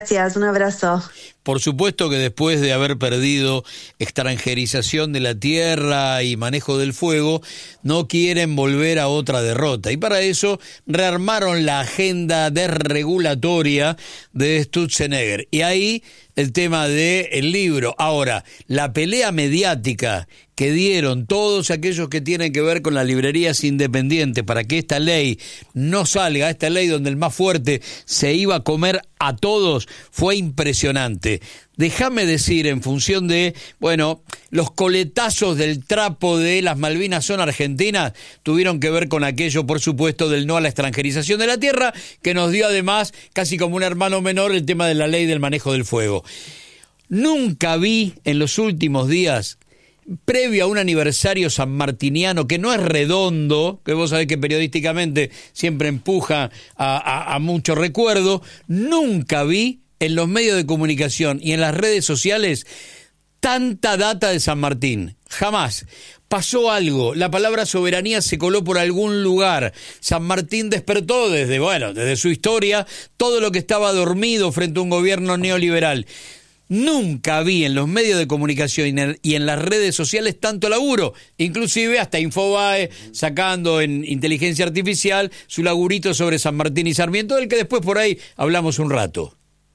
Gracias, un abrazo. Por supuesto que después de haber perdido extranjerización de la tierra y manejo del fuego, no quieren volver a otra derrota. Y para eso rearmaron la agenda desregulatoria de Sturzenegger. Y ahí el tema del libro. Ahora, la pelea mediática que dieron todos aquellos que tienen que ver con las librerías independientes para que esta ley no salga, esta ley donde el más fuerte se iba a comer a todos, fue impresionante. Déjame decir, en función de, los coletazos del trapo de las Malvinas son argentinas, tuvieron que ver con aquello, por supuesto, del no a la extranjerización de la tierra, que nos dio además, casi como un hermano menor, el tema de la ley del manejo del fuego. Nunca vi en los últimos días, previo a un aniversario sanmartiniano que no es redondo, que vos sabés que periodísticamente siempre empuja a mucho recuerdo, nunca vi en los medios de comunicación y en las redes sociales tanta data de San Martín. Jamás. Pasó algo, la palabra soberanía se coló por algún lugar. San Martín despertó desde su historia todo lo que estaba dormido frente a un gobierno neoliberal. Nunca vi en los medios de comunicación y en las redes sociales tanto laburo, inclusive hasta Infobae sacando en inteligencia artificial su laburito sobre San Martín y Sarmiento, del que después por ahí hablamos un rato.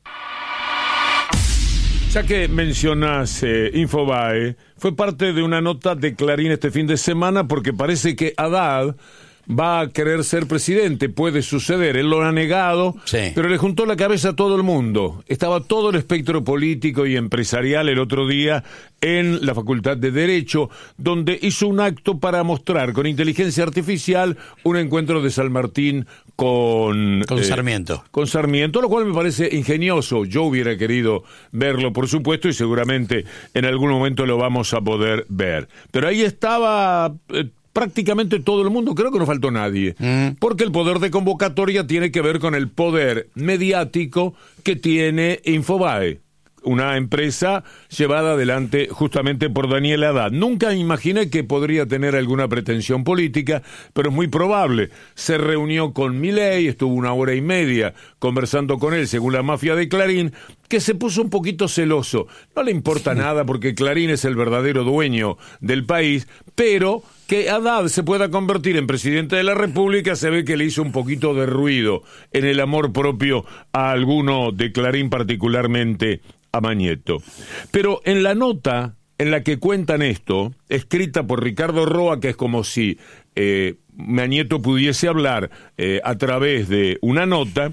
Ya que mencionas Infobae, fue parte de una nota de Clarín este fin de semana porque parece que Haddad va a querer ser presidente, puede suceder, él lo ha negado, sí, pero le juntó la cabeza a todo el mundo. Estaba todo el espectro político y empresarial el otro día en la Facultad de Derecho, donde hizo un acto para mostrar con inteligencia artificial un encuentro de San Martín con Sarmiento. Con Sarmiento, lo cual me parece ingenioso. Yo hubiera querido verlo, por supuesto, y seguramente en algún momento lo vamos a poder ver. Pero ahí estaba prácticamente todo el mundo, creo que no faltó nadie, porque el poder de convocatoria tiene que ver con el poder mediático que tiene Infobae, una empresa llevada adelante justamente por Daniel Haddad. Nunca imaginé que podría tener alguna pretensión política, pero es muy probable. Se reunió con Milei, estuvo 1 hora y media conversando con él, según la mafia de Clarín, que se puso un poquito celoso. No le importa nada porque Clarín es el verdadero dueño del país, pero que Haddad se pueda convertir en presidente de la República se ve que le hizo un poquito de ruido en el amor propio a alguno de Clarín, particularmente a Mañeto. Pero en la nota en la que cuentan esto, escrita por Ricardo Roa, que es como si Mañeto pudiese hablar a través de una nota,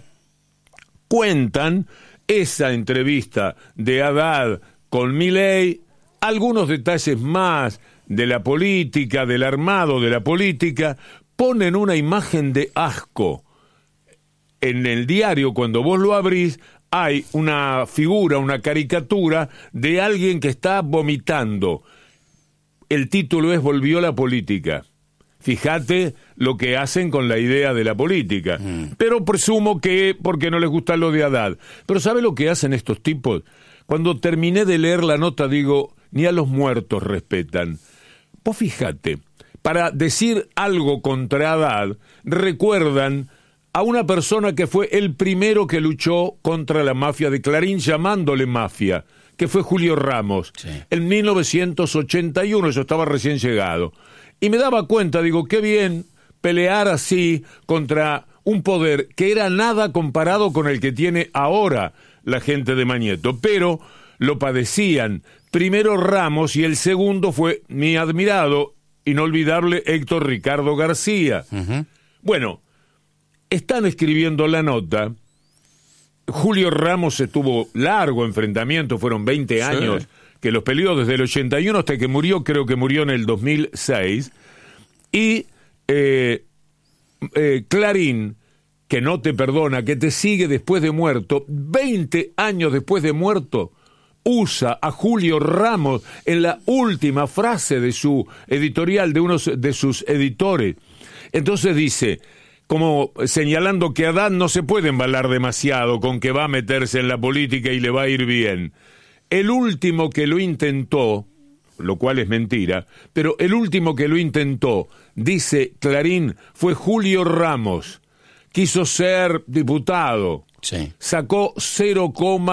cuentan esa entrevista de Haddad con Milei, algunos detalles más de la política, del armado de la política, ponen una imagen de asco. En el diario, cuando vos lo abrís, hay una figura, una caricatura de alguien que está vomitando. El título es Volvió la política. Fíjate lo que hacen con la idea de la política. Pero presumo que porque no les gusta lo de Haddad. Pero ¿sabe lo que hacen estos tipos? Cuando terminé de leer la nota digo, ni a los muertos respetan. Vos fíjate, para decir algo contra Haddad, recuerdan a una persona que fue el primero que luchó contra la mafia de Clarín, llamándole mafia, que fue Julio Ramos, sí, en 1981, yo estaba recién llegado. Y me daba cuenta, digo, qué bien pelear así contra un poder que era nada comparado con el que tiene ahora la gente de Mañeto, pero lo padecían. Primero Ramos y el segundo fue mi admirado, inolvidable Héctor Ricardo García. Bueno, están escribiendo la nota. Julio Ramos tuvo largo enfrentamiento, fueron 20 años que los peleó desde el 81 hasta que murió, creo que murió en el 2006. Y Clarín, que no te perdona, que te sigue después de muerto, 20 años después de muerto, usa a Julio Ramos en la última frase de su editorial, de uno de sus editores. Entonces dice, como señalando que Haddad no se puede embalar demasiado con que va a meterse en la política y le va a ir bien. El último que lo intentó, lo cual es mentira, pero el último que lo intentó, dice Clarín, fue Julio Ramos. Quiso ser diputado, Sí. sacó 0,